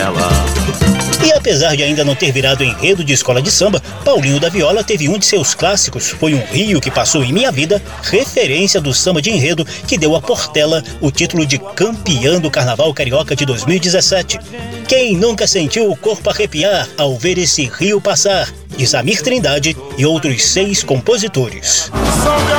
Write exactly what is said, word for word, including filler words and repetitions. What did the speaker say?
Portela. E apesar de ainda não ter virado enredo de escola de samba, Paulinho da Viola teve um de seus clássicos, Foi um Rio que Passou em Minha Vida, referência do samba de enredo que deu a Portela o título de campeã do Carnaval Carioca de dois mil e dezessete. Quem nunca sentiu o corpo arrepiar ao ver esse rio passar? De Samir Trindade e outros seis compositores.